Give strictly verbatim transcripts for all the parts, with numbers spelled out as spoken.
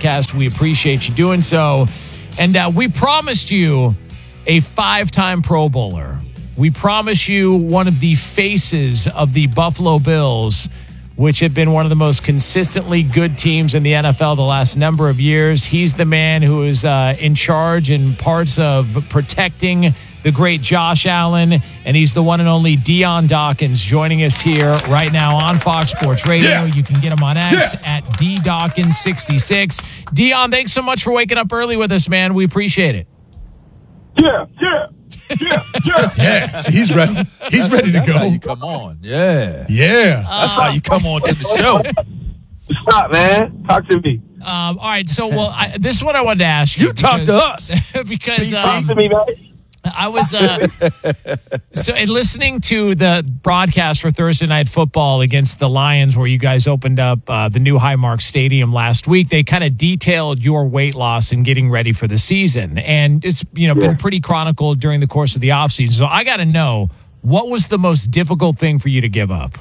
podcast. We appreciate you doing so. And uh, we promised you a five-time Pro Bowler. We promise you one of the faces of the Buffalo Bills, which have been one of the most consistently good teams in the N F L the last number of years. He's the man who is uh, in charge in parts of protecting the great Josh Allen, and he's the one and only Dion Dawkins joining us here right now on Fox Sports Radio. Yeah. You can get him on X yeah. at D Dawkins sixty-six. Dion, thanks so much for waking up early with us, man. We appreciate it. Yeah, yeah. Yeah, yeah, yeah. See, he's ready. He's ready to That's go. How you come on, yeah, yeah. Uh, That's how you come on to the show. Stop, man. Talk to me. Um, all right, so well, I, this is what I wanted to ask you. You talk to us because um, talk to me, man. I was uh, so in listening to the broadcast for Thursday Night Football against the Lions, where you guys opened up uh, the new Highmark Stadium last week. They kind of detailed your weight loss and getting ready for the season, and it's you know yeah. been pretty chronicled during the course of the offseason. So I got to know, what was the most difficult thing for you to give up?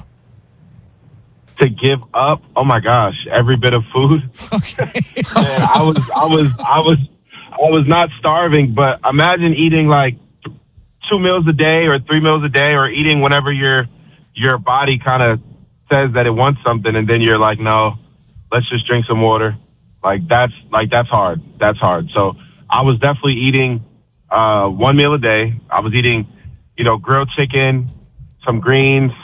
To give up? Oh my gosh, every bit of food. Okay, Man, I was, I was, I was. I was not starving, but imagine eating like two meals a day or three meals a day, or eating whenever your your body kind of says that it wants something, and then you're like, no, let's just drink some water. Like that's like that's hard. That's hard. So I was definitely eating uh, one meal a day. I was eating, you know, grilled chicken, some greens,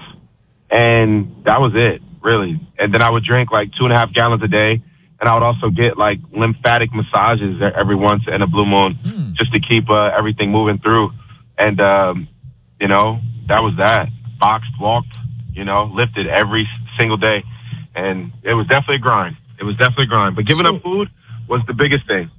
and that was it, really. And then I would drink like two and a half gallons a day. And I would also get like lymphatic massages every once in a blue moon hmm. just to keep uh, everything moving through. And, um, you know, that was that. Boxed, walked, you know, lifted every single day. And it was definitely a grind. It was definitely a grind. But giving so, up food was the biggest thing.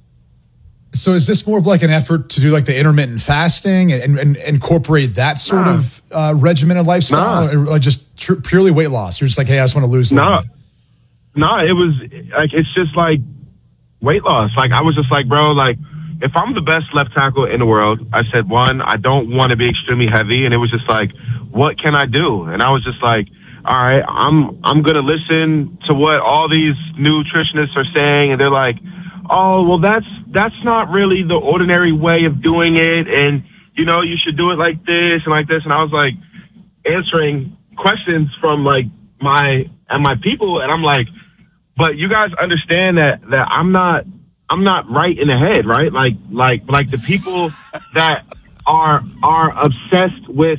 So is this more of like an effort to do like the intermittent fasting and, and, and incorporate that sort nah. of uh, regimented lifestyle? Nah. Or just tr- purely weight loss? You're just like, hey, I just want to lose. No. No, it was like, it's just like weight loss. Like, I was just like, bro, like, if I'm the best left tackle in the world, I said, one, I don't want to be extremely heavy. And it was just like, what can I do? And I was just like, all right, I'm, I'm going to listen to what all these nutritionists are saying. And they're like, oh, well, that's, that's not really the ordinary way of doing it. And, you know, you should do it like this and like this. And I was like answering questions from like my, and my people. And I'm like, but you guys understand that, that I'm not, I'm not right in the head, right? Like, like, like the people that are, are obsessed with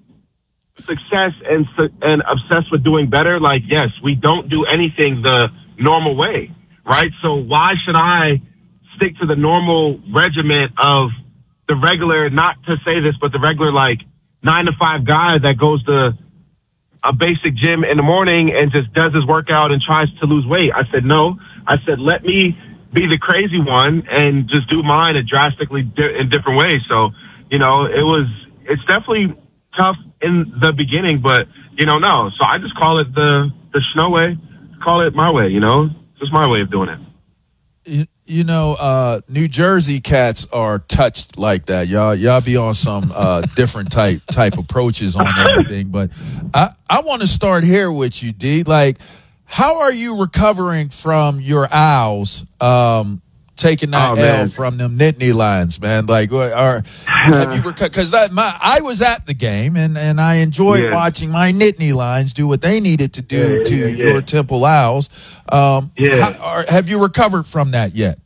success and, and obsessed with doing better. Like, yes, we don't do anything the normal way, right? So why should I stick to the normal regiment of the regular, not to say this, but the regular, like nine to five guy that goes to a basic gym in the morning and just does his workout and tries to lose weight? I said, no. I said, let me be the crazy one and just do mine in drastically di- in different ways. So, you know, it was, it's definitely tough in the beginning, but you know, no. So I just call it the, the Schno way, call it my way, you know, just my way of doing it. You, you know, uh, New Jersey cats are touched like that. Y'all, y'all be on some uh, different type type approaches on everything. But I, I want to start here with you, D. Like, how are you recovering from your owls um, taking that oh, L from them Nittany Lions, man? Like, are have you recovered? Because my I was at the game and, and I enjoyed yeah. watching my Nittany Lions do what they needed to do yeah, to yeah, yeah. your Temple Owls. Um, yeah. How, are, have you recovered from that yet?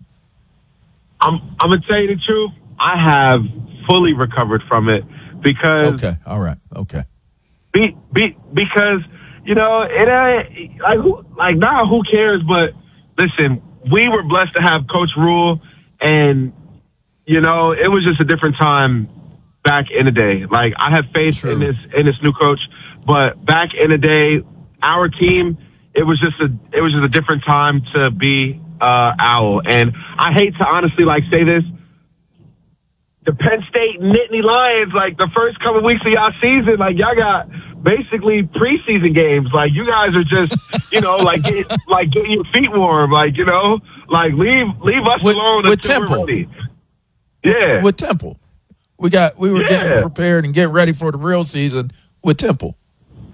I'm I'm gonna tell you the truth. I have fully recovered from it because okay, all right, okay. Be, be, because you know it ain't like who like now who cares? But listen, we were blessed to have Coach Rule, and you know it was just a different time back in the day. Like I have faith True. in this in this new coach, but back in the day, our team it was just a it was just a different time to be uh, Owl. And I hate to honestly like say this. The Penn State Nittany Lions, like the first couple weeks of y'all season, like y'all got basically preseason games. Like you guys are just, you know, like get, like getting your feet warm. Like you know, like leave leave us with, alone with until Temple. we're ready. Yeah, with Temple, we got we were yeah. getting prepared and getting ready for the real season with Temple.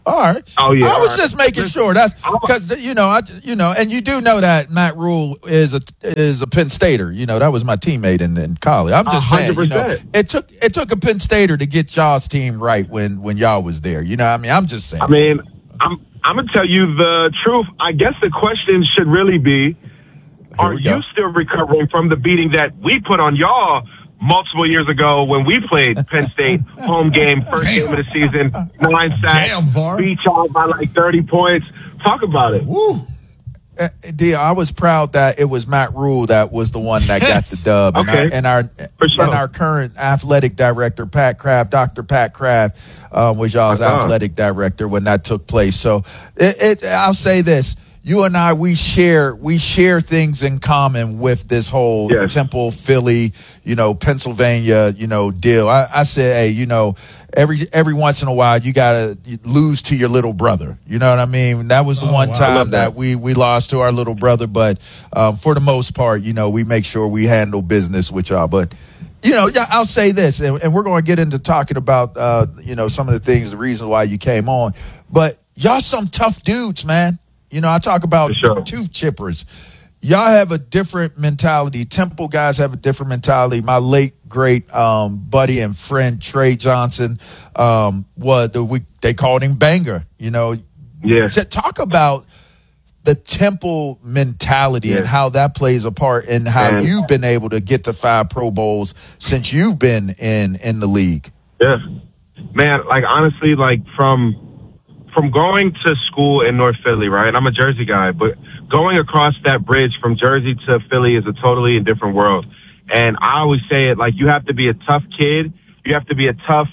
All right. Oh yeah. I was right. just making sure. That's because you know, I you know, and you do know that Matt Rule is a is a Penn Stater. You know, that was my teammate in, in college. I'm just saying, you know, it took it took a Penn Stater to get y'all's team right when when y'all was there. You know, what I mean, I'm just saying. I mean, I'm I'm gonna tell you the truth. I guess the question should really be: are you still recovering from the beating that we put on y'all multiple years ago when we played Penn State home game, first Damn. game of the season, nine sacks, Damn, beat y'all by like thirty points. Talk about it. Woo. Uh, D, I was proud that it was Matt Rule that was the one that got the dub. And, okay. our, and, our, sure. and our current athletic director, Pat Kraft, Doctor Pat Kraft, um, was y'all's uh-huh. athletic director when that took place. So it, it, I'll say this. You and I, we share we share things in common with this whole yes. Temple, Philly, you know, Pennsylvania, you know, deal. I, I said, hey, you know, every every once in a while you gotta lose to your little brother. You know what I mean? That was the oh, one wow. time that. that we we lost to our little brother, but um, for the most part, you know, we make sure we handle business with y'all. But you know, yeah, I'll say this, and, and we're going to get into talking about uh, you know, some of the things, the reason why you came on. But y'all some tough dudes, man. You know, I talk about sure. tooth chippers. Y'all have a different mentality. Temple guys have a different mentality. My late, great um, buddy and friend, Trey Johnson, um, what the, we, they called him Banger. You know, yeah. So talk about the Temple mentality yeah. and how that plays a part in how Man. you've been able to get to five Pro Bowls since you've been in, in the league. Yeah. Man, like, honestly, like, from – From going to school in North Philly, right? I'm a Jersey guy, but going across that bridge from Jersey to Philly is a totally different world. And I always say it like you have to be a tough kid. You have to be a tough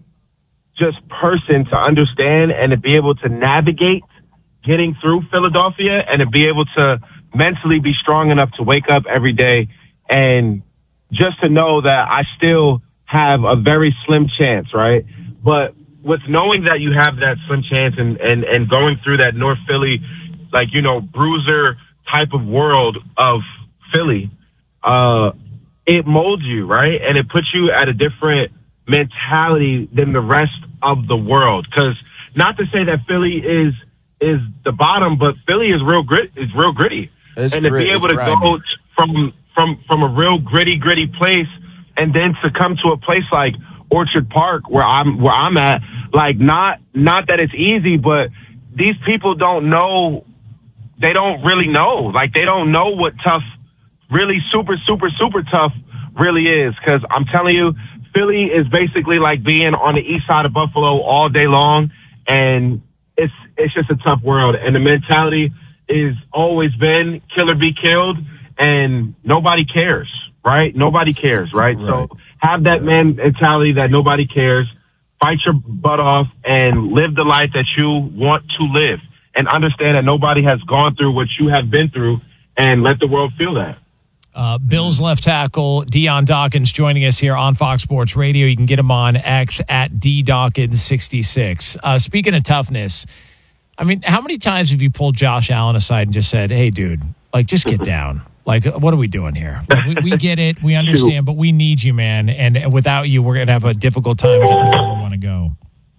just person to understand and to be able to navigate getting through Philadelphia and to be able to mentally be strong enough to wake up every day and just to know that I still have a very slim chance, right? But with knowing that you have that slim chance and, and, and going through that North Philly, like, you know, bruiser type of world of Philly, uh, it molds you, right? And it puts you at a different mentality than the rest of the world. Cause not to say that Philly is, is the bottom, but Philly is real grit, is real gritty. It's and to grit, be able to right. go from, from, from a real gritty, gritty place and then to come to a place like Orchard Park where I'm, where I'm at, like not, not that it's easy, but these people don't know, they don't really know, like they don't know what tough, really super, super, super tough really is. Cause I'm telling you, Philly is basically like being on the east side of Buffalo all day long. And it's, it's just a tough world. And the mentality is always been kill or be killed and nobody cares, right? Nobody cares, right? right. So have that man mentality that nobody cares, fight your butt off and live the life that you want to live and understand that nobody has gone through what you have been through and let the world feel that. Uh, Bills left tackle Dion Dawkins joining us here on Fox Sports Radio. You can get him on X at D Dawkins sixty-six. Uh, speaking of toughness, I mean, how many times have you pulled Josh Allen aside and just said, hey, dude, like, just get down? Like, what are we doing here? Like, we, we get it. We understand, but we need you, man. And without you, we're going to have a difficult time getting where we want to go.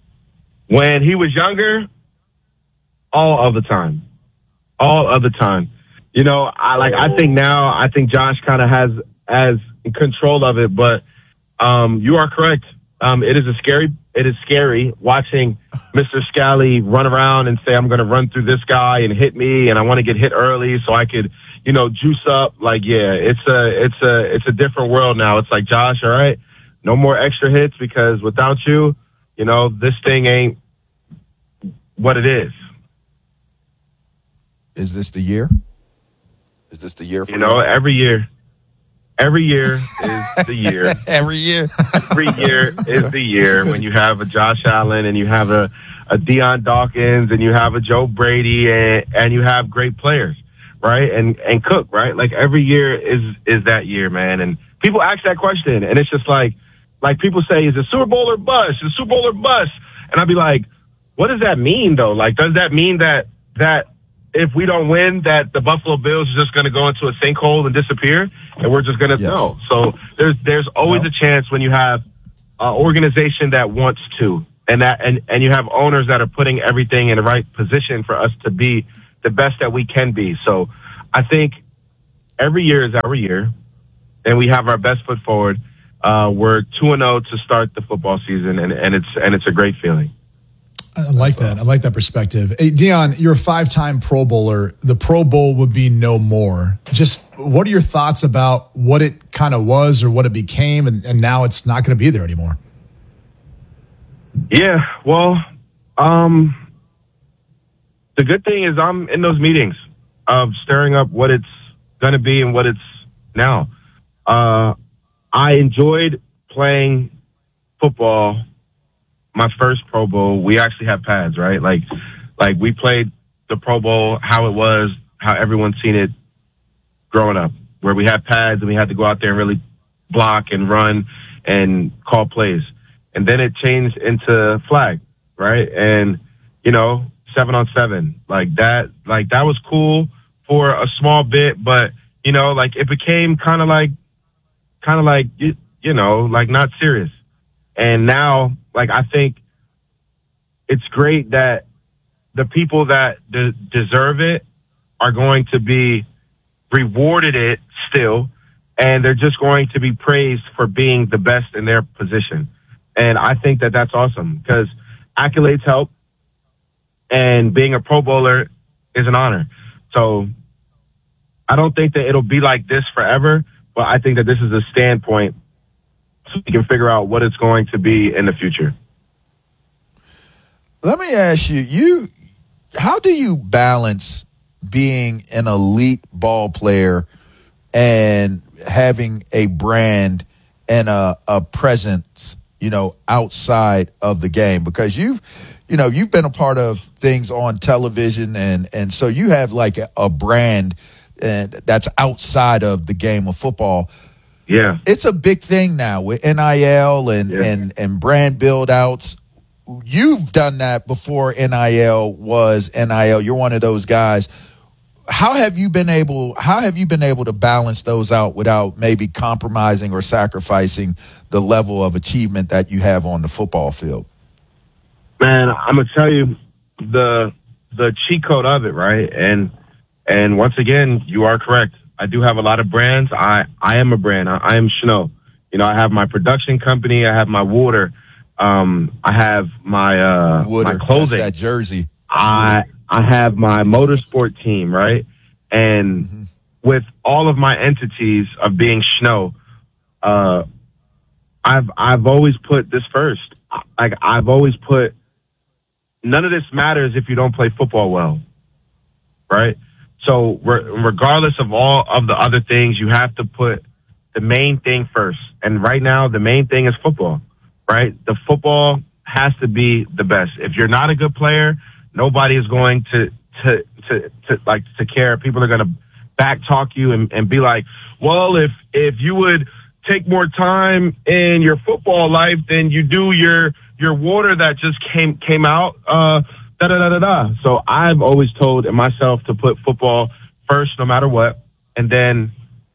When he was younger, all of the time. All of the time. You know, I like, I think now, I think Josh kind of has, has control of it, but, um, you are correct. Um, it is a scary, it is scary watching Mister Scally run around and say, I'm going to run through this guy and hit me and I want to get hit early so I could, you know, juice up. Like, yeah, it's a, it's a, it's a different world now. It's like, Josh, all right, no more extra hits because without you, you know, this thing ain't what it is. Is this the year? Is this the year for you? know, you? every year, every year is the year. every year. Every year is the year when you have a Josh Allen and you have a, a Dion Dawkins and you have a Joe Brady and, and you have great players. Right. And, and Cook, right? Like every year is, is that year, man. And people ask that question and it's just like, like people say, is it Super Bowl or bust? Is it Super Bowl or bust? And I'd be like, what does that mean though? Like, does that mean that, that if we don't win, that the Buffalo Bills are just going to go into a sinkhole and disappear and we're just going to yes. know? So there's, there's always no. a chance when you have an organization that wants to, and that and, and you have owners that are putting everything in the right position for us to be the best that we can be. So I think every year is our year, and we have our best foot forward. Uh, we're two and zero to start the football season, and, and it's and it's a great feeling. I like that. I like that perspective. Hey, Deion, you're a five-time Pro Bowler. The Pro Bowl would be no more. Just what are your thoughts about what it kind of was or what it became, and, and now it's not going to be there anymore? Yeah, well, um, the good thing is I'm in those meetings of stirring up what it's going to be and what it's now. Uh, I enjoyed playing football. My first Pro Bowl, we actually had pads, right? Like, like we played the Pro Bowl how it was, how everyone's seen it growing up, where we had pads and we had to go out there and really block and run and call plays. And then it changed into flag, right? And, you know, seven on seven, like that, like that was cool for a small bit, but, you know, like it became kind of like, kind of like, you, you know, like not serious. And now, like, I think it's great that the people that de- deserve it are going to be rewarded it still, and they're just going to be praised for being the best in their position. And I think that that's awesome because accolades help, and being a Pro Bowler is an honor. So I don't think that it'll be like this forever, but I think that this is a standpoint so we can figure out what it's going to be in the future. Let me ask you, you, how do you balance being an elite ball player and having a brand and a, a presence, you know, outside of the game? Because you've, you know, you've been a part of things on television, and, and so you have like a, a brand and that's outside of the game of football. Yeah. It's a big thing now with N I L and, yeah. and, and brand build outs. You've done that before N I L was N I L. You're one of those guys. How have you been able, how have you been able to balance those out without maybe compromising or sacrificing the level of achievement that you have on the football field? Man, I'm going to tell you the, the cheat code of it, right? And, and once again, you are correct. I do have a lot of brands. I, I am a brand. I, I am Schno. You know, I have my production company. I have my water. Um, I have my, uh, Water, my clothing. that's that jersey. I, I have my motorsport team, right? And mm-hmm. with all of my entities of being Schno, uh, I've, I've always put this first. Like, I've always put, none of this matters if you don't play football well, right? So re- regardless of all of the other things, you have to put the main thing first. And right now, the main thing is football, right? The football has to be the best. If you're not a good player, nobody is going to, to, to, to like, to care. People are going to back talk you and, and be like, well, if, if you would take more time in your football life than you do your, your water that just came, came out, uh, da da da da da. So I've always told myself to put football first, no matter what. And then,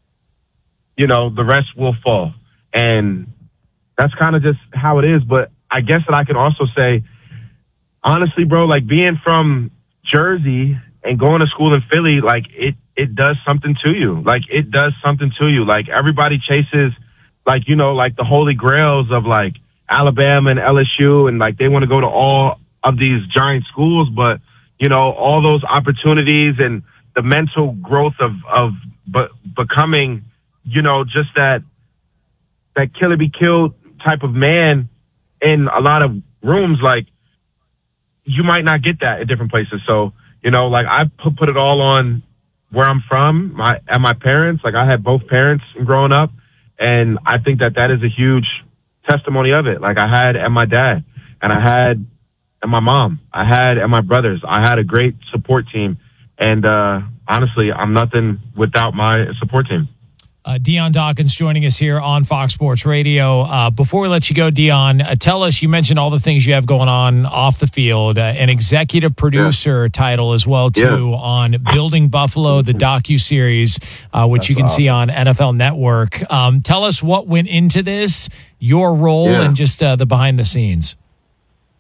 you know, the rest will fall. And that's kind of just how it is. But I guess that I can also say, honestly, bro, like being from Jersey and going to school in Philly, like it, it does something to you. Like it does something to you. Like everybody chases, like, you know, like the holy grails of like Alabama and L S U, and like they want to go to all of these giant schools, but you know, all those opportunities and the mental growth of, of be- becoming, you know, just that, that kill or be killed type of man in a lot of rooms, like you might not get that at different places. So, you know, like I put, put it all on where I'm from, my, and my parents. Like I had both parents growing up, and I think that that is a huge testimony of it. Like I had, and my dad, and I had, and my mom, I had, and my brothers. I had a great support team. And uh, honestly, I'm nothing without my support team. Uh, Dion Dawkins joining us here on Fox Sports Radio. Uh, before we let you go, Dion, uh, tell us, you mentioned all the things you have going on off the field, uh, an executive producer yeah. title as well, too, yeah. on Building Buffalo, the docuseries, uh, which That's you can awesome. see on N F L Network. Um, tell us what went into this, your role, yeah. and just uh, the behind the scenes.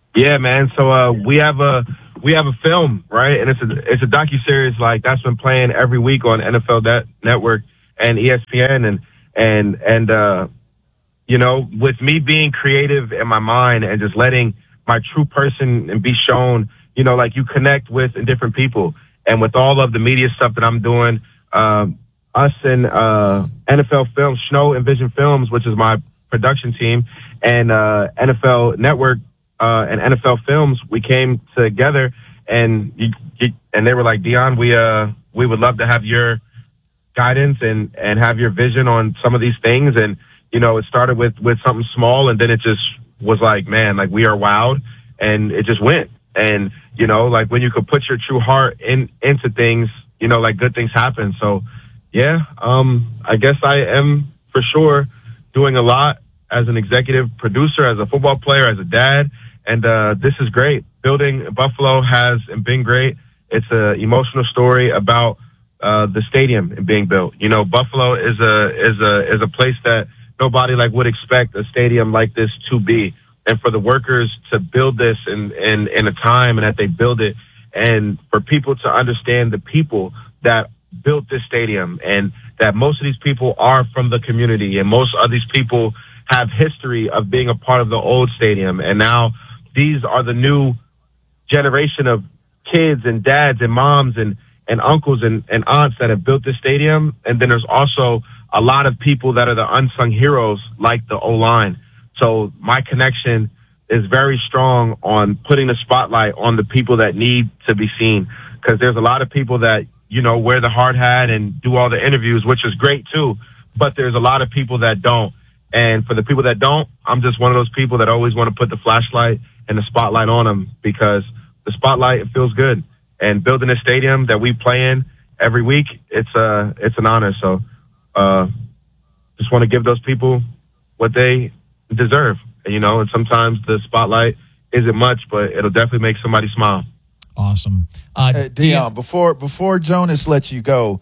Yeah, man. So uh, we have a we have a film, right? And it's a it's a docuseries like that's been playing every week on N F L Net, Network and E S P N, and and and uh, you know, with me being creative in my mind and just letting my true person and be shown, you know, like you connect with different people, and with all of the media stuff that I'm doing, um, us and uh, N F L Films, Snow and Vision Films, which is my production team, and uh, N F L Network. Uh, and N F L Films, we came together and you, you, and they were like, Dion, we, uh, we would love to have your guidance and, and have your vision on some of these things. And, you know, it started with, with something small and then it just was like, man, like we are wowed and it just went. And, you know, like when you could put your true heart in, into things, you know, like good things happen. So yeah, um, I guess I am for sure doing a lot as an executive producer, as a football player, as a dad. And uh, this is great. Building Buffalo has been great. It's an emotional story about uh, the stadium being built. You know, Buffalo is a is a is a place that nobody like would expect a stadium like this to be. And for the workers to build this in in, in a time and that they build it, and for people to understand the people that built this stadium, and that most of these people are from the community, and most of these people have history of being a part of the old stadium, and now these are the new generation of kids and dads and moms and, and uncles and, and aunts that have built this stadium. And then there's also a lot of people that are the unsung heroes like the O-line. So my connection is very strong on putting the spotlight on the people that need to be seen. Because there's a lot of people that, you know, wear the hard hat and do all the interviews, which is great too. But there's a lot of people that don't. And for the people that don't, I'm just one of those people that always want to put the flashlight and the spotlight on them, because the spotlight, it feels good. And building a stadium that we play in every week, it's uh it's an honor. So uh just want to give those people what they deserve. And, you know, and sometimes the spotlight isn't much, but it'll definitely make somebody smile. Awesome. Uh, hey, Dion, before before Jonas lets you go,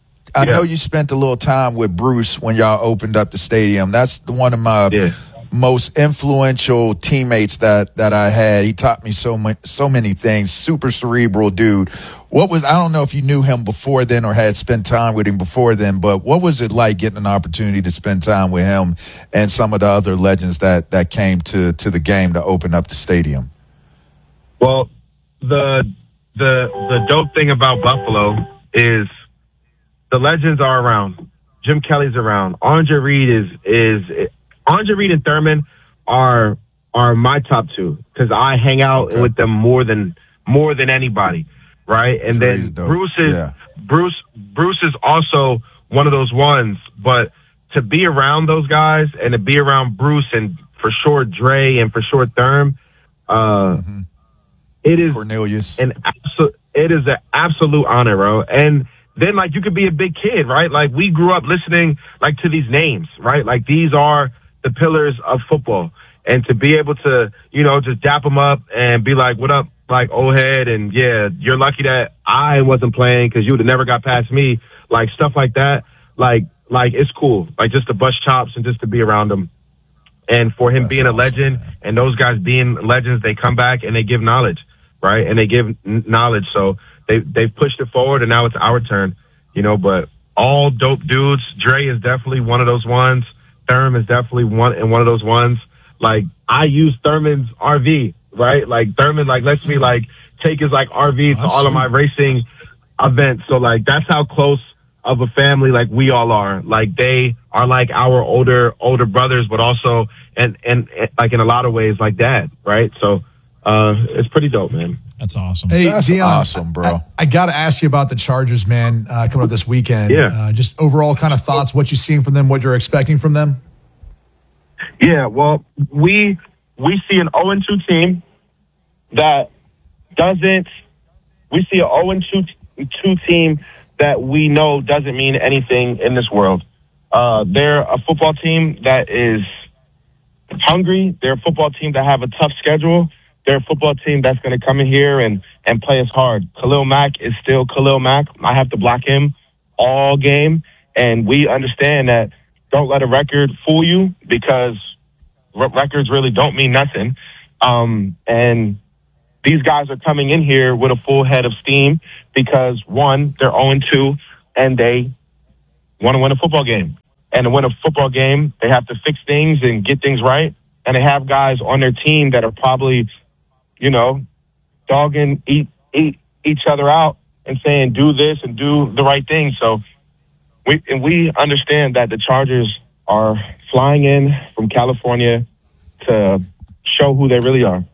I yeah. know you spent a little time with Bruce when y'all opened up the stadium. That's the, one of my yeah. most influential teammates that, that I had. He taught me so much, so many things. Super cerebral dude. What was, I don't know if you knew him before then or had spent time with him before then, but what was it like getting an opportunity to spend time with him and some of the other legends that, that came to, to the game to open up the stadium? Well, the, the, the dope thing about Buffalo is the legends are around. Jim Kelly's around. Andre Reed is, is, Andre Reed and Thurman are, are my top two, because I hang out okay. with them more than, more than anybody. Right. And Crazy then dope. Bruce is, yeah. Bruce, Bruce is also one of those ones, but to be around those guys and to be around Bruce and for sure Dre and for sure Thurm, uh, mm-hmm. it is Cornelius. an absolute, it is an absolute honor, bro. And then, like, you could be a big kid, right? Like, we grew up listening, like, to these names, right? Like, these are the pillars of football. And to be able to, you know, just dap them up and be like, what up, like, old head? And, yeah, you're lucky that I wasn't playing because you would have never got past me. Like, stuff like that. Like, like it's cool. Like, just to bust chops and just to be around them. And for him That's being awesome, a legend man. And those guys being legends, they come back and they give knowledge, right? And they give n- knowledge. So, They, they've pushed it forward, and now it's our turn, you know, but all dope dudes. Dre is definitely one of those ones. Thurman is definitely one and one of those ones. Like, I use Thurman's R V, right? Like, Thurman, like, lets me, like, take his, like, R V to all sweet. Of my racing events. So, like, that's how close of a family, like, we all are. Like, they are, like, our older, older brothers, but also, and, and, and like, in a lot of ways, like dad, right? So, uh, it's pretty dope, man. That's awesome. Hey, That's Dion, awesome, bro. I, I got to ask you about the Chargers, man, uh, coming up this weekend. Yeah. Uh, just overall kind of thoughts, what you're seeing from them, what you're expecting from them? Yeah, well, we we see an oh and two team that doesn't – we see an oh and two team that we know doesn't mean anything in this world. Uh, they're a football team that is hungry. They're a football team that have a tough schedule. They're a football team that's going to come in here and, and play us hard. Khalil Mack is still Khalil Mack. I have to block him all game. And we understand that don't let a record fool you, because records really don't mean nothing. Um, and these guys are coming in here with a full head of steam because, one, they're oh and two, and they want to win a football game. And to win a football game, they have to fix things and get things right. And they have guys on their team that are probably, you know, dogging eat, eat each other out and saying, do this and do the right thing. So we, and we understand that the Chargers are flying in from California to show who they really are.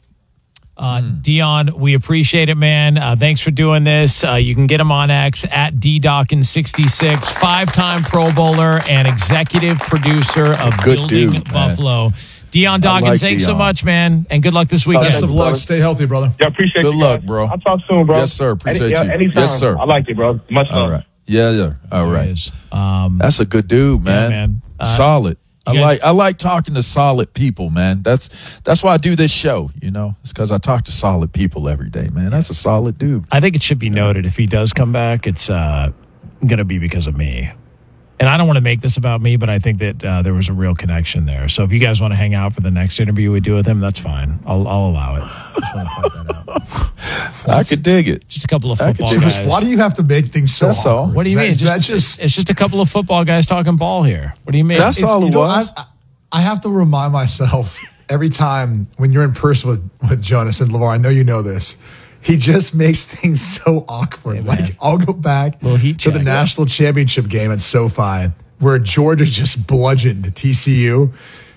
Uh, Dion, we appreciate it, man. Uh, thanks for doing this. Uh, you can get him on X at D Dawkins sixty-six, five-time Pro Bowler and executive producer of Good Building dude, Buffalo. Dion Dawkins, like thanks Dion. so much, man, and good luck this weekend. Best of luck. Stay healthy, brother. Yeah, appreciate Good you luck, guys. bro. I'll talk soon, bro. Yes, sir. Appreciate Any, you. yeah, anytime. Yes, sir. I like it, bro. Much love. All right. Yeah, yeah. All There right. it is. Um, That's a good dude, man. man. Uh, solid. I guys- like I like talking to solid people, man. That's that's why I do this show, you know. It's because I talk to solid people every day, man. That's a solid dude. I think it should be noted if he does come back, it's uh, going to be because of me. And I don't want to make this about me, but I think that uh, there was a real connection there. So if you guys want to hang out for the next interview we do with him, that's fine. I'll, I'll allow it. Just want to point that out. I could dig it. Just a couple of I could football dig it. guys. Why do you have to make things so That's all. awkward? What do you Is mean? That, is that Just, just it's just a couple of football guys talking ball here. What do you mean? That's It's- all it you know, was. I, I have to remind myself every time when you're in person with, with Jonas and LeVar, I know you know this. He just makes things so awkward. Hey, man. like, I'll go back Little heat to the check. national championship game at SoFi where Georgia just bludgeoned T C U.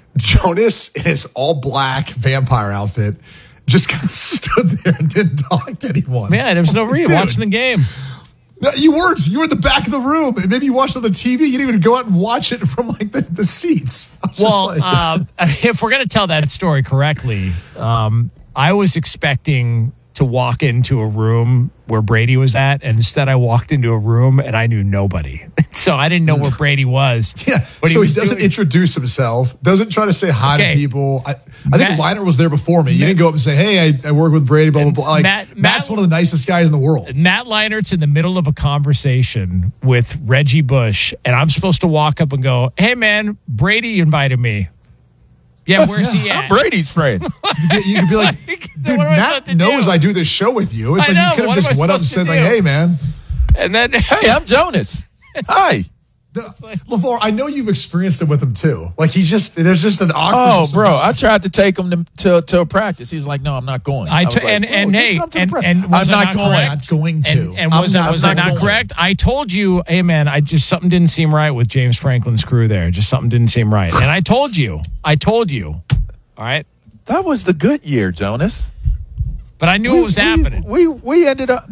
Jonas in his all black vampire outfit just kind of stood there and didn't talk to anyone. Man, there was no reason Dude. watching the game. No, you weren't. You were in the back of the room, and maybe you watched on the T V. You didn't even go out and watch it from like the, the seats. I was just Well, like- uh, if we're going to tell that story correctly, um, I was expecting to walk into a room where Brady was at, and instead I walked into a room and I knew nobody. So I didn't know where Brady was. yeah, What so he, was doesn't doing. introduce himself, doesn't try to say hi Okay. to people. I, I Matt- think Leiner was there before me. You didn't go up and say, "Hey, I, I work with Brady." Blah blah blah. Like Matt- Matt's Matt- one of the nicest guys in the world. Matt Leinert's in the middle of a conversation with Reggie Bush, and I'm supposed to walk up and go, "Hey, man, Brady invited me." Yeah, where's he I'm at? Brady's friend. You could be like, "Dude, What am I Matt supposed to knows do? I do this show with you." It's I like know, you could what have am just I went up and supposed said, to "Like, do? hey, man." And then Hey, I'm Jonas. Hi. LeVar, I know you've experienced it with him too. Like he's just there's just an Oh, awkwardness. bro, about- I tried to take him to, to, to a practice. He's like, no, I'm not going. I was t- like, and bro, and just hey, come to the and, pra- and was I'm I not going. correct? I'm not going to. And, and I'm was, I, not- was I'm I not not going. correct? I told you, hey man, I just something didn't seem right with James Franklin's crew there. Just something didn't seem right. And I told you, I told you. All right, That was the good year, Jonas. but I knew we, what was we, happening. We we ended up.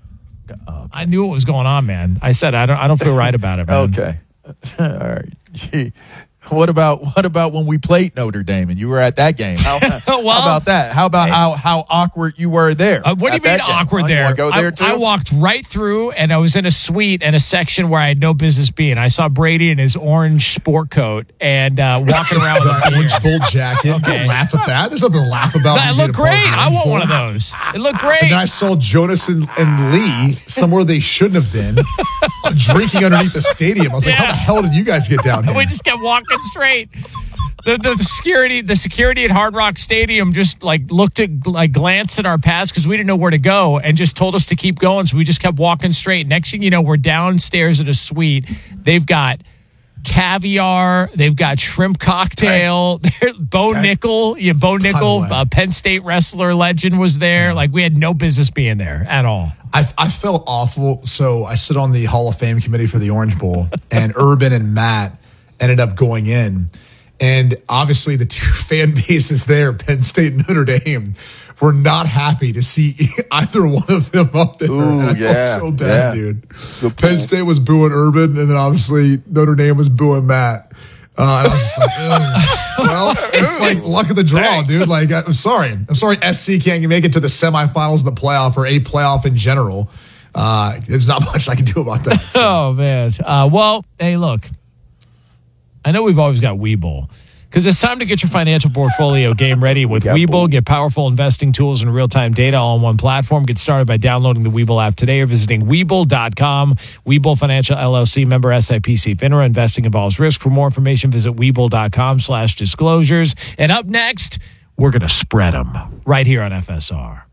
I knew what was going on, man. I said I don't. I don't feel right about it, man. Okay. All right. Gee. What about what about when we played Notre Dame and you were at that game? How, how Well, about that? How about hey. how how awkward you were there? Uh, what do you at mean that game? awkward Oh, you there? wanna Go there I, too. I walked right through, and I was in a suite and a section where I had no business being. I saw Brady in his orange sport coat and uh, walking around with a that beer. orange bull jacket. Okay. Don't laugh at that. There's nothing to laugh about. That when you looked get a part of great. the I Orange want Bowl. one of those. It looked great. And then I saw Jonas and, and Lee somewhere they shouldn't have been, drinking underneath the stadium. I was like, Yeah. how the hell did you guys get down here? We just kept walking straight. The, the, the security, the security at Hard Rock Stadium just like looked at, like glanced at our pass because we didn't know where to go and just told us to keep going. So we just kept walking straight. Next thing you know, we're downstairs at a suite. They've got caviar. They've got shrimp cocktail. Bo Nickel, yeah, Bo Nickel, way. uh, Penn State wrestler legend was there. Like we had no business being there at all. I, I felt awful. So I sit on the Hall of Fame committee for the Orange Bowl, and Urban and Matt ended up going in. And obviously, the two fan bases there, Penn State and Notre Dame, were not happy to see either one of them up there. Ooh, and I yeah, felt so bad, yeah. dude. Good Penn pull. State was booing Urban, and then obviously Notre Dame was booing Matt. Uh, and I was just like, ugh. Well, it's like luck of the draw, dude. Like, I'm sorry. I'm sorry S C can't make it to the semifinals of the playoff or a playoff in general. Uh, there's not much I can do about that. So. Oh, man. Uh, well, hey, look. I know we've always got Webull because it's time to get your financial portfolio game ready with got Webull. Bull. Get powerful investing tools and real-time data all on one platform. Get started by downloading the Webull app today or visiting Webull dot com. Webull Financial L L C, member S I P C FINRA. Investing involves risk. For more information, visit Webull dot com slash disclosures. And up next, we're going to spread them right here on F S R.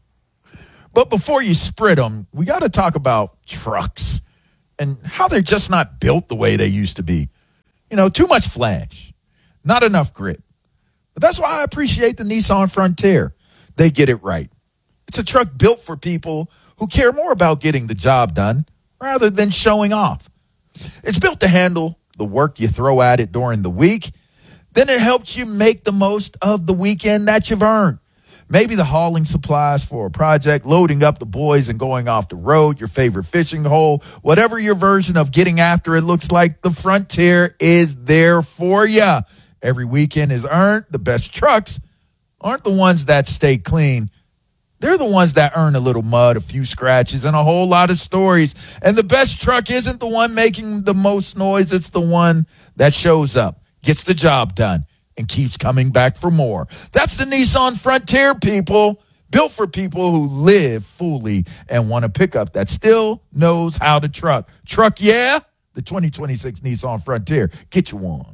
But before you spread them, we got to talk about trucks and how they're just not built the way they used to be. You know, too much flash, not enough grit. But that's why I appreciate the Nissan Frontier. They get it right. It's a truck built for people who care more about getting the job done rather than showing off. It's built to handle the work you throw at it during the week. Then it helps you make the most of the weekend that you've earned. Maybe the hauling supplies for a project, loading up the boys and going off the road, your favorite fishing hole, whatever your version of getting after it looks like, the Frontier is there for you. Every weekend is earned. The best trucks aren't the ones that stay clean. They're the ones that earn a little mud, a few scratches, and a whole lot of stories. And the best truck isn't the one making the most noise. It's the one that shows up, gets the job done, and keeps coming back for more. That's the Nissan Frontier, people. Built for people who live fully and want a pickup that still knows how to truck. Truck, yeah? The twenty twenty-six Nissan Frontier. Get you one.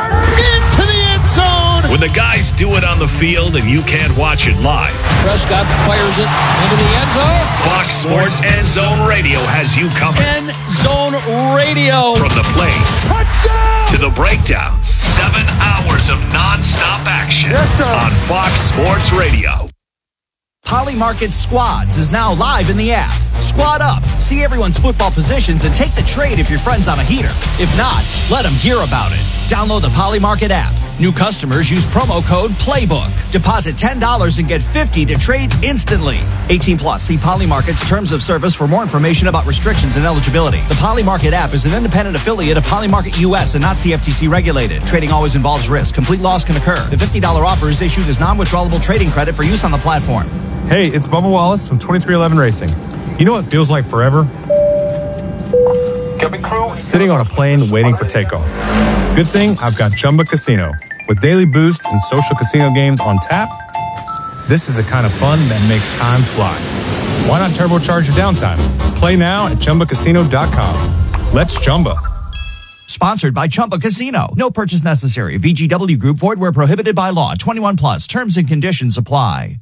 Into the end zone. When the guys do it on the field and you can't watch it live, Prescott fires it into the end zone. Fox Sports End Zone Radio has you covered. End Zone Radio. From the plays Touchdown! to the breakdowns. Seven hours of nonstop action Yes, sir. on Fox Sports Radio. Polymarket Squads is now live in the app. Squad up, see everyone's football positions, and take the trade if your friend's on a heater. If not, let them hear about it. Download the Polymarket app. New customers use promo code PLAYBOOK. Deposit ten dollars and get fifty dollars to trade instantly. eighteen plus. See Polymarket's terms of service for more information about restrictions and eligibility. The Polymarket app is an independent affiliate of Polymarket U S and not C F T C regulated. Trading always involves risk. Complete loss can occur. The fifty dollars offer is issued as non-withdrawable trading credit for use on the platform. Hey, it's Bubba Wallace from twenty-three eleven Racing. You know what it feels like forever? Sitting on a plane waiting for takeoff. Good thing I've got Chumba Casino. With daily boost and social casino games on tap, this is the kind of fun that makes time fly. Why not turbocharge your downtime? Play now at Chumba Casino dot com. Let's Chumba. Sponsored by Chumba Casino. No purchase necessary. V G W Group. Void where prohibited by law. twenty-one plus. Terms and conditions apply.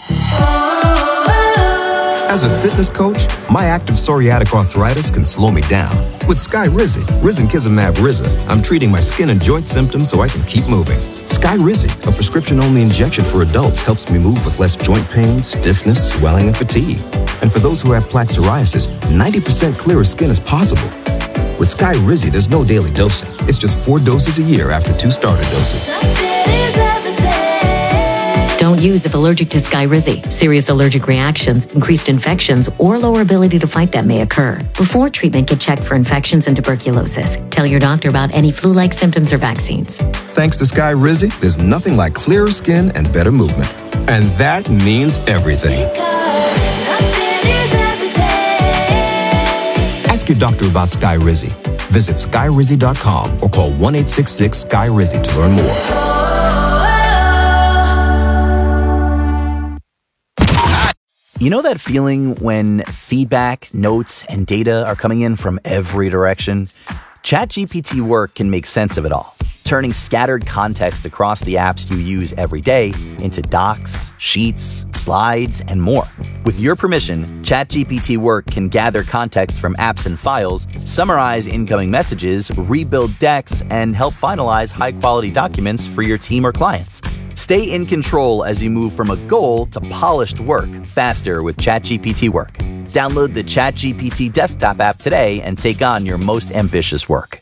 As a fitness coach, my active psoriatic arthritis can slow me down. With Skyrizi, Risankizumab Riza, I'm treating my skin and joint symptoms so I can keep moving. Skyrizi, a prescription-only injection for adults, helps me move with less joint pain, stiffness, swelling, and fatigue. And for those who have plaque psoriasis, ninety percent clearer skin is possible. With Skyrizi, there's no daily dosing. It's just four doses a year after two starter doses. Don't use if allergic to Skyrizi. Serious allergic reactions, increased infections, or lower ability to fight them may occur. Before treatment, get checked for infections and tuberculosis. Tell your doctor about any flu-like symptoms or vaccines. Thanks to Skyrizi, there's nothing like clearer skin and better movement. And that means everything. Ask your doctor about Skyrizi. Visit Skyrizi dot com or call one eight six six Sky Rizi to learn more. You know that feeling when feedback, notes, and data are coming in from every direction? ChatGPT Work can make sense of it all, turning scattered context across the apps you use every day into docs, sheets, slides, and more. With your permission, ChatGPT Work can gather context from apps and files, summarize incoming messages, rebuild decks, and help finalize high-quality documents for your team or clients. Stay in control as you move from a goal to polished work faster with ChatGPT Work. Download the ChatGPT desktop app today and take on your most ambitious work.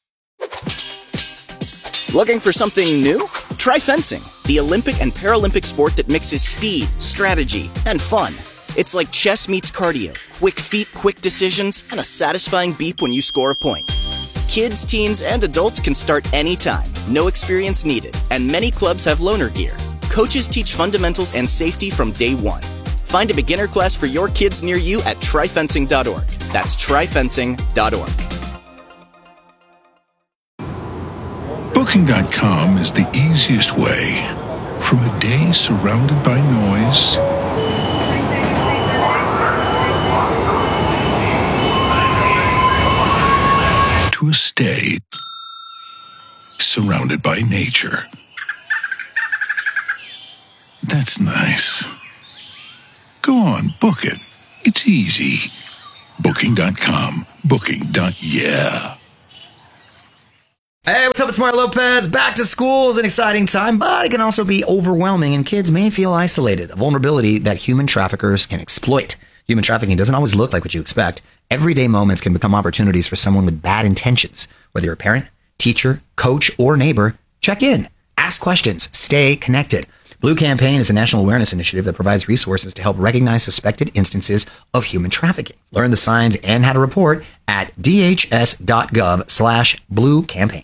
Looking for something new? Try fencing, the Olympic and Paralympic sport that mixes speed, strategy, and fun. It's like chess meets cardio, quick feet, quick decisions, and a satisfying beep when you score a point. Kids, teens, and adults can start anytime, no experience needed, and many clubs have loaner gear. Coaches teach fundamentals and safety from day one. Find a beginner class for your kids near you at try fencing dot org. That's try fencing dot org. Booking dot com is the easiest way. From a day surrounded by noise to a stay surrounded by nature. That's nice. Go on, book it. It's easy. Booking dot com. Booking. Yeah. Hey, what's up? It's Mario Lopez. Back to school is an exciting time, but it can also be overwhelming, and kids may feel isolated, a vulnerability that human traffickers can exploit. Human trafficking doesn't always look like what you expect. Everyday moments can become opportunities for someone with bad intentions. Whether you're a parent, teacher, coach, or neighbor, check in, ask questions, stay connected. Blue Campaign is a national awareness initiative that provides resources to help recognize suspected instances of human trafficking. Learn the signs and how to report at dhs.gov slash blue campaign.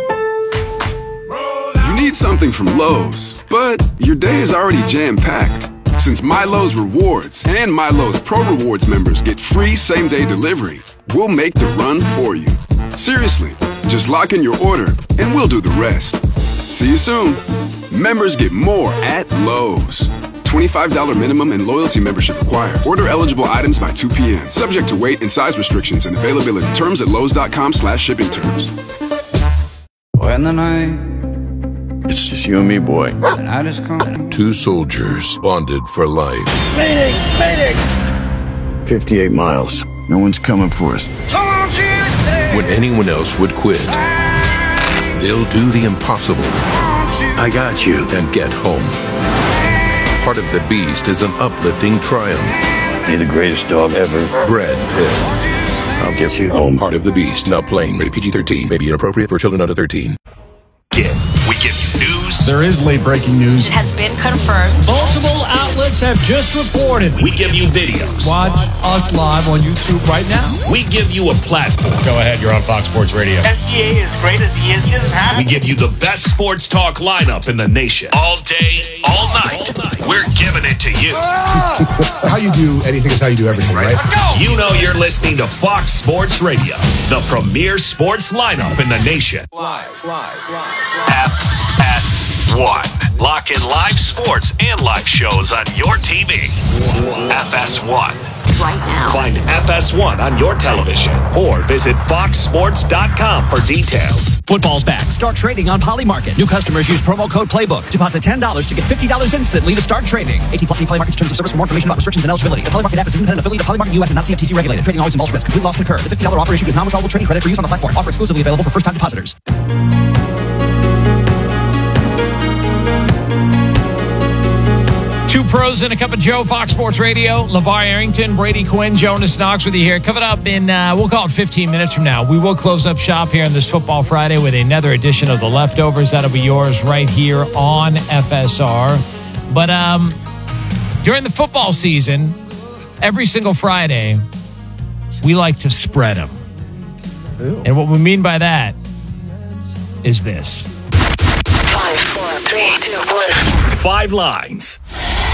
You need something from Lowe's, but your day is already jam-packed. Since MyLowe's Rewards and MyLowe's Pro Rewards members get free same-day delivery, we'll make the run for you. Seriously, just lock in your order and we'll do the rest. See you soon. Members get more at Lowe's. twenty-five dollars minimum and loyalty membership required. Order eligible items by two p.m. Subject to weight and size restrictions and availability. Terms at lowes.com slash shipping terms. When the night, it's just you and me, boy. And I just come. Two soldiers bonded for life. Mayday! Mayday! fifty-eight miles. No one's coming for us. When anyone else would quit, they'll do the impossible. I got you. And get home. Part of the Beast is an uplifting triumph. You're the greatest dog ever. Brad Pitt. I'll get you home. Part of the Beast. Now playing. Rated P G thirteen. May be inappropriate for children under thirteen. We give you news. There is late breaking news. It has been confirmed. Multiple outlets have just reported. We give you videos. Watch us live on YouTube right now. We give you a platform. Go ahead, you're on Fox Sports Radio. N B A is great as the engine has. We give you the best sports talk lineup in the nation. All day, all night. We're giving it to you. How you do anything is how you do everything, right? Let's go. You know you're listening to Fox Sports Radio, the premier sports lineup in the nation. Live, live, live. F S one. Lock in live sports and live shows on your T V. F S one. Right now. Find F S one on your television or visit fox sports dot com for details. Football's back. Start trading on Polymarket. New customers use promo code Playbook. Deposit ten dollars to get fifty dollars instantly to start trading. eighteen plus Polymarket's terms of service for more information about restrictions and eligibility. The Polymarket app is an independent affiliate of Polymarket U S and not C F T C regulated. Trading always involves risk. Complete loss can occur. The fifty dollars offer issued is non-withdrawable trading credit for use on the platform. Offer exclusively available for first-time depositors. Two pros and a cup of Joe, Fox Sports Radio. LeVar Arrington, Brady Quinn, Jonas Knox with you here. Coming up in, uh, we'll call it fifteen minutes from now. We will close up shop here on this Football Friday with another edition of The Leftovers. That'll be yours right here on F S R. But um, during the football season, every single Friday, we like to spread them. Ew. And what we mean by that is this. Five, four, three, two, one. Five lines.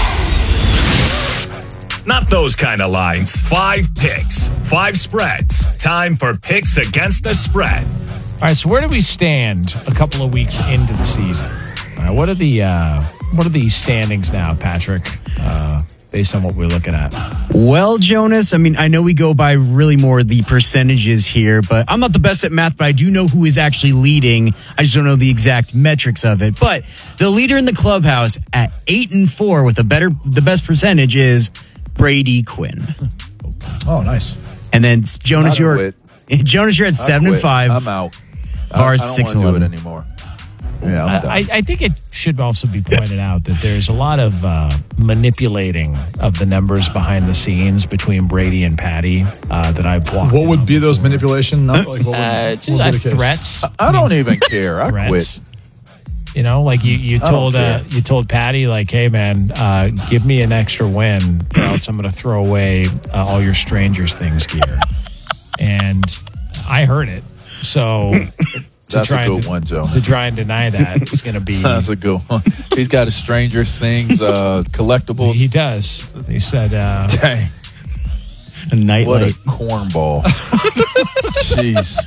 Not those kind of lines. Five picks. Five spreads. Time for picks against the spread. All right, so where do we stand a couple of weeks into the season? All right, what are the uh, what are the standings now, Patrick, uh, based on what we're looking at? Well, Jonas, I mean, I know we go by really more the percentages here, but I'm not the best at math, but I do know who is actually leading. I just don't know the exact metrics of it. But the leader in the clubhouse at eight and four with a better, the best percentage is Brady Quinn. Oh, nice. And then Jonas, you're Jonas, you're at seven and five. I'm out. Vars I, I six don't and want to eleven do it anymore. Yeah, I'm done. I, I think it should also be pointed out that there's a lot of uh, manipulating of the numbers behind the scenes between Brady and Patty uh, that I've watched. What would be those manipulation? Like, what would, uh, what would uh, be the case? threats. I, I don't even care. I threats. quit. You know, like you, you told uh, you told Patty, like, hey man, uh, give me an extra win, or else I'm going to throw away uh, all your Strangers Things gear. And I heard it, so that's a good to, one, Joe. To try and deny that is going to be that's a good one. He's got a Stranger Things uh, collectibles. He does. He said, uh, "Dang, a nightlight, what a cornball!" Jeez,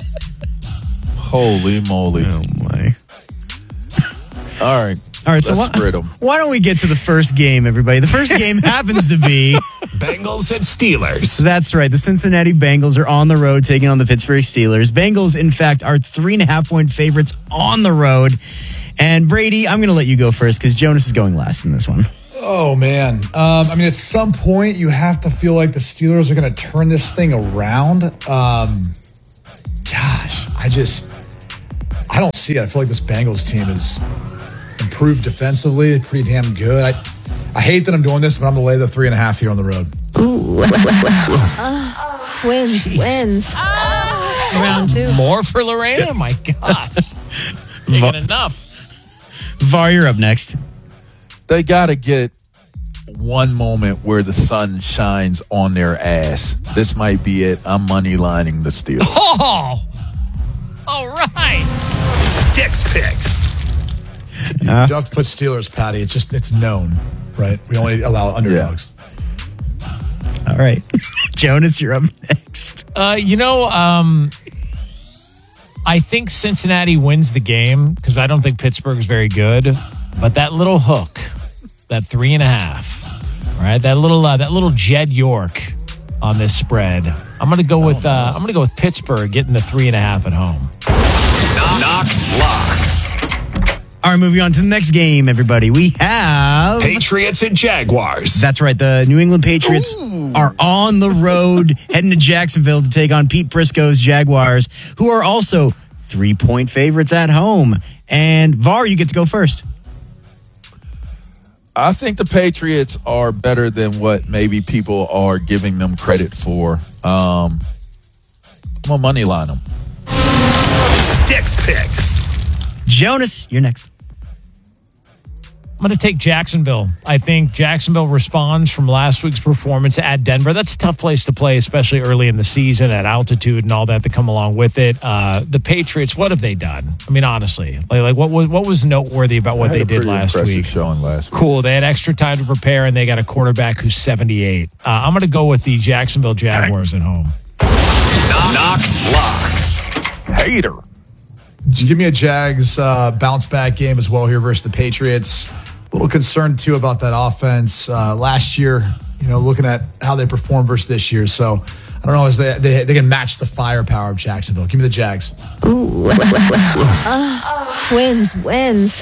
holy moly! Oh my! All right. All right, so Let's why, spread 'em. why don't we get to the first game, everybody? The first game happens to be Bengals and Steelers. That's right. The Cincinnati Bengals are on the road taking on the Pittsburgh Steelers. Bengals, in fact, are three and a half point favorites on the road. And Brady, I'm going to let you go first because Jonas is going last in this one. Oh, man. Um, I mean, at some point, you have to feel like the Steelers are going to turn this thing around. Um, gosh, I just, I don't see it. I feel like this Bengals team is improved defensively, pretty damn good. I, I hate that I'm doing this, but I'm going to lay the three and a half here on the road. Ooh. uh, wins, Jeez. wins. Uh, Round two. More for Lorena? My gosh. Taking Va- enough. Var, you're up next. They got to get one moment where the sun shines on their ass. This might be it. I'm money lining the Steelers. Oh, all right. Sticks picks. You uh, don't have to put Steelers, Patty. It's just, it's known, right? We only allow underdogs. Yeah. All right. Jonas, you're up next. Uh, you know, um, I think Cincinnati wins the game because I don't think Pittsburgh's very good. But that little hook, that three and a half, right? That little, uh, that little Jed York on this spread. I'm gonna go with, uh, I'm gonna go with Pittsburgh getting the three and a half at home. Knox locks. All right, moving on to the next game, everybody. We have Patriots and Jaguars. That's right. The New England Patriots Ooh. are on the road heading to Jacksonville to take on Pete Prisco's Jaguars, who are also three-point favorites at home. And Var, you get to go first. I think the Patriots are better than what maybe people are giving them credit for. Um, I'm going to money line them. Sticks picks. Jonas, you're next. I'm going to take Jacksonville. I think Jacksonville responds from last week's performance at Denver. That's a tough place to play, especially early in the season at altitude and all that that come along with it. Uh, the Patriots, what have they done? I mean, honestly, like, like what was what was noteworthy about what they did last week? Showing last week. Cool. They had extra time to prepare, and they got a quarterback who's seventy-eight. Uh, I'm going to go with the Jacksonville Jaguars at home. Knox locks. Hater. Give me a Jags uh, bounce back game as well here versus the Patriots. A little concerned too about that offense uh, last year. You know, looking at how they performed versus this year. So I don't know as they they, they can match the firepower of Jacksonville. Give me the Jags. Ooh. uh, wins, wins.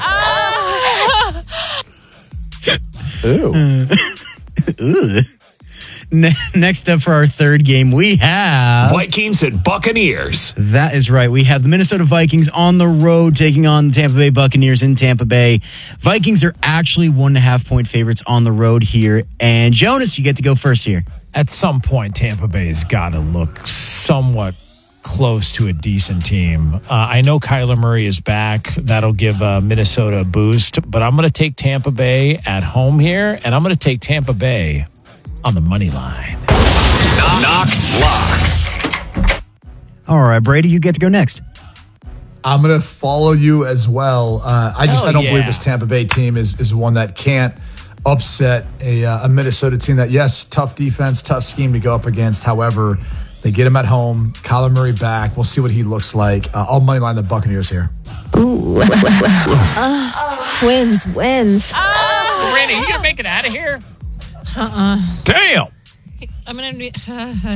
Ew. Ooh. Next up for our third game, we have Vikings and Buccaneers. That is right. We have the Minnesota Vikings on the road taking on the Tampa Bay Buccaneers in Tampa Bay. Vikings are actually one and a half point favorites on the road here. And Jonas, you get to go first here. At some point, Tampa Bay's got to look somewhat close to a decent team. Uh, I know Kyler Murray is back. That'll give uh, Minnesota a boost. But I'm going to take Tampa Bay at home here, and I'm going to take Tampa Bay on the money line. Knox locks. All right, Brady, you get to go next. I'm going to follow you as well. Uh, I just Hell I don't yeah. believe this Tampa Bay team is is one that can't upset a, uh, a Minnesota team that, yes, tough defense, tough scheme to go up against. However, they get him at home. Kyler Murray back. We'll see what he looks like. Uh, I'll money line the Buccaneers here. Ooh. uh, wins, wins. Uh, Randy, you going to make it out of here? Uh-uh. Damn. I'm going to be... Uh,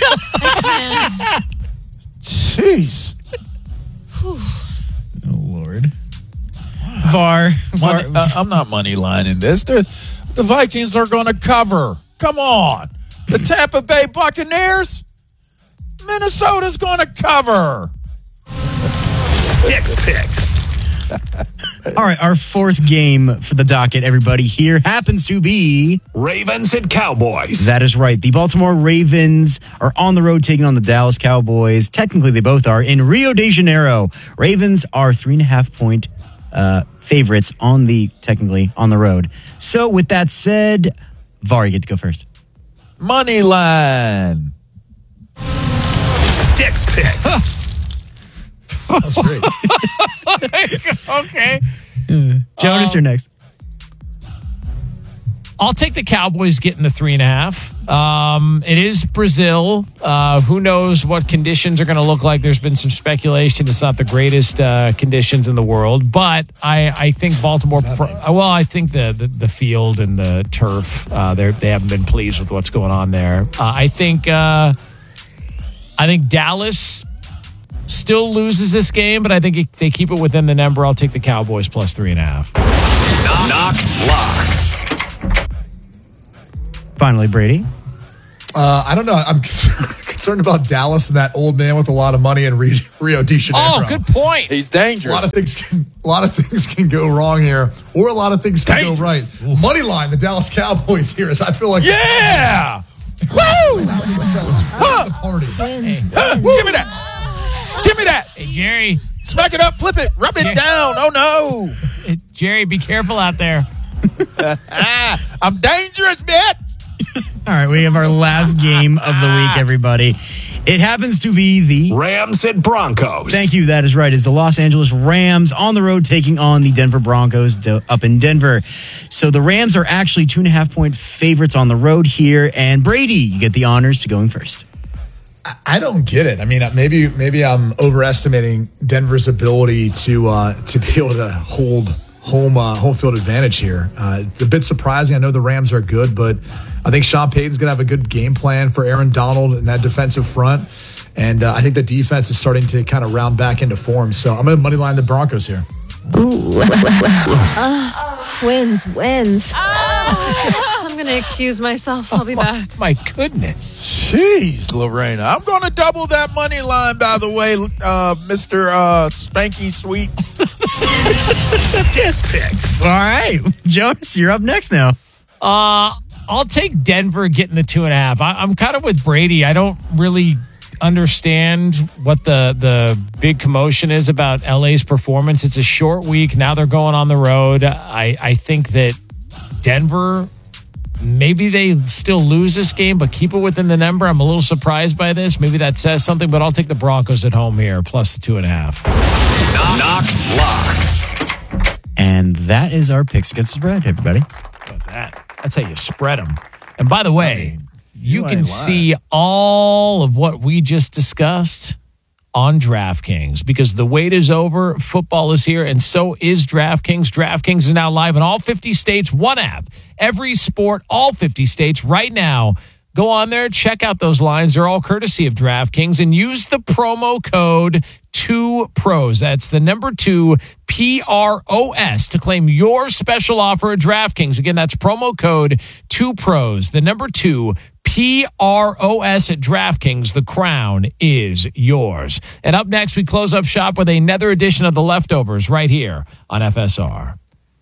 Jeez. Oh, Lord. Var. Money, Var. uh, I'm not money lining this. The, the Vikings are going to cover. Come on. The Tampa Bay Buccaneers? Minnesota's going to cover. Sticks picks. All right, our fourth game for the docket, everybody, here happens to be Ravens and Cowboys. That is right. The Baltimore Ravens are on the road taking on the Dallas Cowboys. Technically, they both are in Rio de Janeiro. Ravens are three and a half point uh, favorites on the technically on the road. So, with that said, Var, you get to go first. Money line. Sticks picks. That's great. Okay. Jonas, um, you're next. I'll take the Cowboys getting the three and a half. Um, it is Brazil. Uh, who knows what conditions are going to look like? There's been some speculation. It's not the greatest uh, conditions in the world, but I, I think Baltimore. Pro- well, I think the, the the field and the turf. Uh, they they haven't been pleased with what's going on there. Uh, I think. Uh, I think Dallas still loses this game, but I think if they keep it within the number. I'll take the Cowboys plus three and a half. Knox Locks. Finally, Brady. Uh, I don't know. I'm concerned, concerned about Dallas and that old man with a lot of money in Rio, Rio de Janeiro. Oh, good point. He's dangerous. A lot of things can, a lot of things can go wrong here, or a lot of things can dangerous. go right. Money line, the Dallas Cowboys here is. I feel like yeah. Woo! Huh. The party. Wins, Huh. wins. Give me that. Give me that. Hey, Jerry. Smack it up, flip it, rub it Jerry. down. Oh no. Hey, Jerry, be careful out there. I'm dangerous, bitch. All right, we have our last game of the week, everybody. It happens to be the Rams at Broncos. Thank you. That is right. It's the Los Angeles Rams on the road taking on the Denver Broncos to, up in Denver. So the Rams are actually two and a half point favorites on the road here. And Brady, you get the honors to going first. I don't get it. I mean, maybe maybe I'm overestimating Denver's ability to uh, to be able to hold home uh, home field advantage here. Uh, it's a bit surprising. I know the Rams are good, but I think Sean Payton's going to have a good game plan for Aaron Donald in that defensive front. And uh, I think the defense is starting to kind of round back into form. So I'm going to moneyline the Broncos here. Ooh. uh, wins, wins. I'm going to excuse myself. I'll be back. My goodness. Jeez, Lorena. I'm going to double that money line, by the way, uh, Mister Uh, Spanky Sweet. Sticks picks. All right. Jonas, you're up next now. Uh, I'll take Denver getting the two and a half. I, I'm kind of with Brady. I don't really understand what the the big commotion is about L A's performance. It's a short week. Now they're going on the road. I, I think that Denver, maybe they still lose this game, but keep it within the number. I'm a little surprised by this. Maybe that says something, but I'll take the Broncos at home here, plus the two and a half. Knox Locks. And that is our picks against the spread, everybody. How about that? That's how you spread them. And by the way, I mean, you, you can see all of what we just discussed on DraftKings because the wait is over. Football is here, and so is DraftKings. DraftKings is now live in all fifty states. One app, every sport, all fifty states right now. Go on there, check out those lines. They're all courtesy of DraftKings, and use the promo code two pros. That's the number two, P R O S, to claim your special offer at DraftKings. Again, that's promo code two pros, the number two, P R O S at DraftKings. The crown is yours. And up next, we close up shop with another edition of The Leftovers right here on F S R.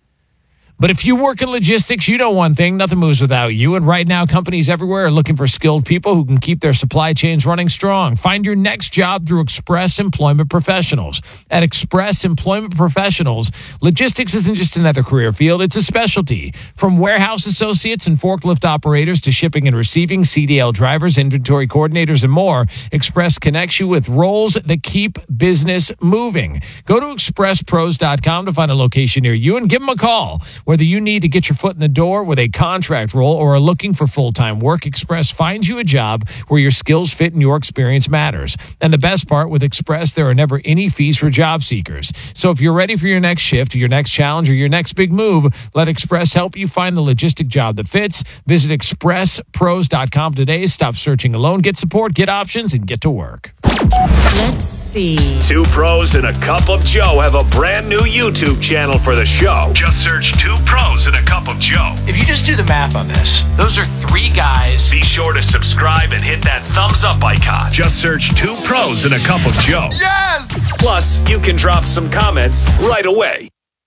But if you work in logistics, you know one thing, nothing moves without you. And right now, companies everywhere are looking for skilled people who can keep their supply chains running strong. Find your next job through Express Employment Professionals. At Express Employment Professionals, logistics isn't just another career field, it's a specialty. From warehouse associates and forklift operators to shipping and receiving, C D L drivers, inventory coordinators, and more, Express connects you with roles that keep business moving. Go to express pros dot com to find a location near you and give them a call. Whether you need to get your foot in the door with a contract role or are looking for full-time work, Express finds you a job where your skills fit and your experience matters. And the best part, with Express, there are never any fees for job seekers. So if you're ready for your next shift, your next challenge, or your next big move, let Express help you find the logistic job that fits. Visit express pros dot com today. Stop searching alone. Get support, get options, and get to work. Let's see. Two Pros and a Cup of Joe have a brand new YouTube channel for the show. Just search Two Pros and a Cup of Joe. If you just do the math on this, those are three guys. Be sure to subscribe and hit that thumbs up icon. Just search Two Pros and a Cup of Joe. Yes! Plus, you can drop some comments right away.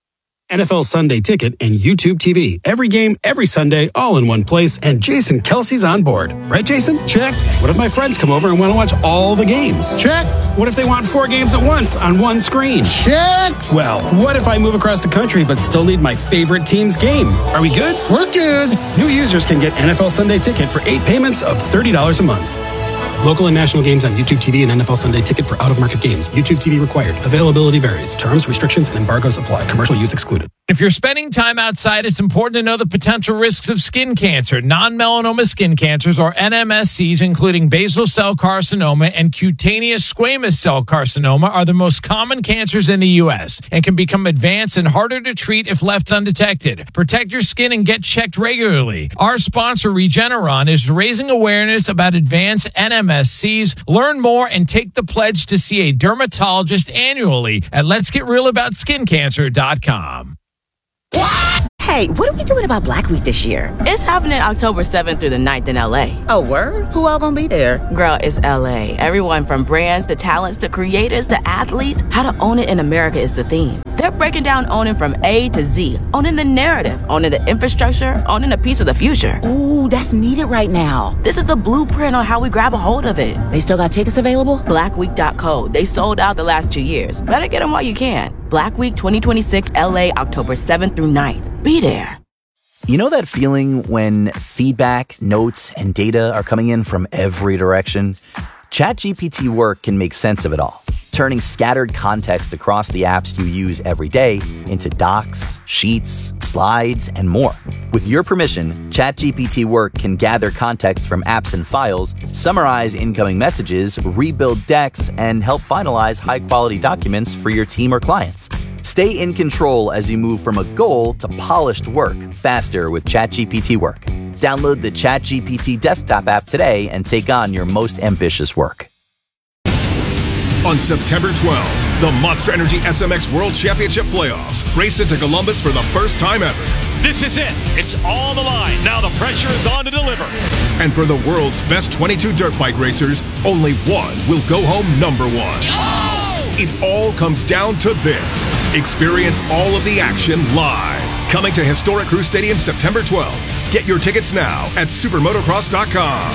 N F L Sunday Ticket and YouTube T V. Every game, every Sunday, all in one place, and Jason Kelsey's on board. Right, Jason? Check. What if my friends come over and want to watch all the games? Check. What if they want four games at once on one screen? Check. Well, what if I move across the country but still need my favorite team's game? Are we good? We're good. New users can get N F L Sunday Ticket for eight payments of thirty dollars a month. Local and national games on YouTube T V and N F L Sunday Ticket for out-of-market games. YouTube T V required. Availability varies. Terms, restrictions, and embargoes apply. Commercial use excluded. If you're spending time outside, it's important to know the potential risks of skin cancer. Non-melanoma skin cancers, or N M S Cs, including basal cell carcinoma and cutaneous squamous cell carcinoma, are the most common cancers in the U S and can become advanced and harder to treat if left undetected. Protect your skin and get checked regularly. Our sponsor, Regeneron, is raising awareness about advanced N M S M S Cs. Learn more and take the pledge to see a dermatologist annually at lets get real about skin cancer dot com. Hey, what are we doing about Black Week this year? It's happening October seventh through the ninth in L A. Oh, word? Who all gonna be there? Girl, it's L A. Everyone from brands to talents to creators to athletes. How to own it in America is the theme. They're breaking down owning from A to Z. Owning the narrative, owning the infrastructure, owning a piece of the future. Ooh, that's needed right now. This is the blueprint on how we grab a hold of it. They still got tickets available? black week dot co. They sold out the last two years. Better get them while you can. Black Week twenty twenty-six L A, October seventh through ninth. Be there. You know that feeling when feedback, notes, and data are coming in from every direction? ChatGPT Work can make sense of it all, turning scattered context across the apps you use every day into docs, sheets, slides, and more. With your permission, ChatGPT Work can gather context from apps and files, summarize incoming messages, rebuild decks, and help finalize high-quality documents for your team or clients. Stay in control as you move from a goal to polished work faster with ChatGPT Work. Download the ChatGPT desktop app today and take on your most ambitious work. On September twelfth, the Monster Energy S M X World Championship Playoffs race into Columbus for the first time ever. This is it. It's on the line. Now the pressure is on to deliver. And for the world's best twenty-two dirt bike racers, only one will go home number one. Oh! It all comes down to this. Experience all of the action live. Coming to historic Crew Stadium September twelfth. Get your tickets now at supermotocross dot com.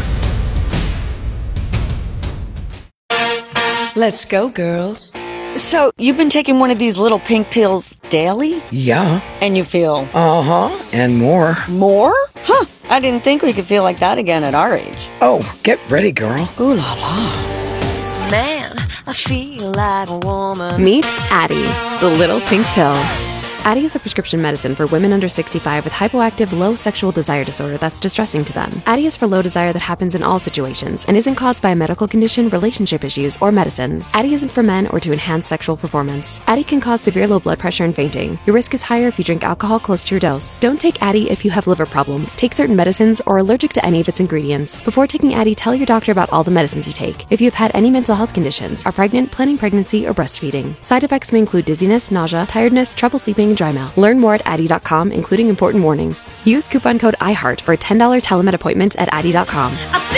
Let's go, girls. So, you've been taking one of these little pink pills daily? Yeah. And you feel? Uh-huh. And more. More? Huh. I didn't think we could feel like that again at our age. Oh, get ready, girl. Ooh la la. Man, I feel like a woman. Meet Addyi, the little pink pill. Addyi is a prescription medicine for women under sixty-five with hypoactive low sexual desire disorder that's distressing to them. Addyi is for low desire that happens in all situations and isn't caused by a medical condition, relationship issues, or medicines. Addyi isn't for men or to enhance sexual performance. Addyi can cause severe low blood pressure and fainting. Your risk is higher if you drink alcohol close to your dose. Don't take Addyi if you have liver problems, take certain medicines, or are allergic to any of its ingredients. Before taking Addyi, tell your doctor about all the medicines you take. If you have had any mental health conditions, are pregnant, planning pregnancy, or breastfeeding. Side effects may include dizziness, nausea, tiredness, trouble sleeping, and dry mouth. Learn more at Addyi dot com, including important warnings. Use coupon code iHeart for a ten dollars telemed appointment at Addyi dot com.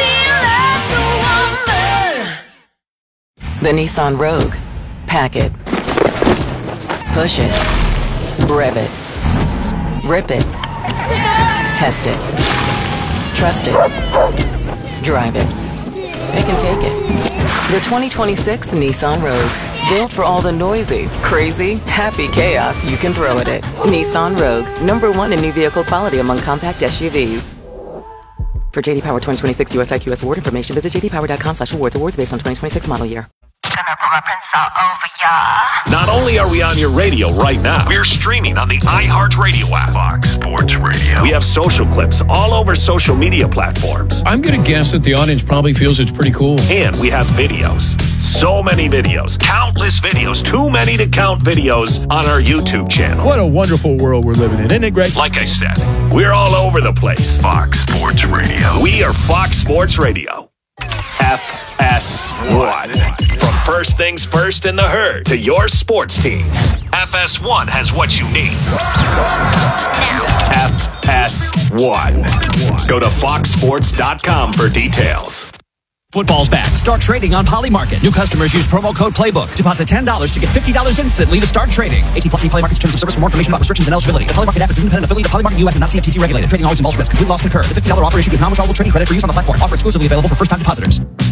The Nissan Rogue. Pack it. Push it. Rev it. Rip it. Test it. Trust it. Drive it. Pick and take it. The twenty twenty-six Nissan Rogue. Built for all the noisy, crazy, happy chaos you can throw at it. Nissan Rogue, number one in new vehicle quality among compact S U Vs. For J D Power twenty twenty-six U S I Q S award information, visit j d power dot com slash awards. Awards based on twenty twenty-six model year. Not only are we on your radio right now, we're streaming on the iHeartRadio app. Fox Sports Radio. We have social clips all over social media platforms. I'm going to guess that the audience probably feels it's pretty cool. And we have videos. So many videos. Countless videos. Too many to count videos on our YouTube channel. What a wonderful world we're living in, isn't it great? Like I said, we're all over the place. Fox Sports Radio. We are Fox Sports Radio. F S one. From first things first in the herd to your sports teams, F S one has what you need. F S one. Go to fox sports dot com for details. Football's back. Start trading on Polymarket. New customers use promo code PLAYBOOK. Deposit ten dollars to get fifty dollars instantly to start trading. eighteen plus Polymarket's terms of service. For more information about restrictions and eligibility. The Polymarket app is an independent affiliate of Polymarket U S and not C F T C regulated. Trading always involves risk. Complete loss can occur. The fifty dollars offer issued is non-withdrawable trading credit for use on the platform. Offer exclusively available for first-time depositors.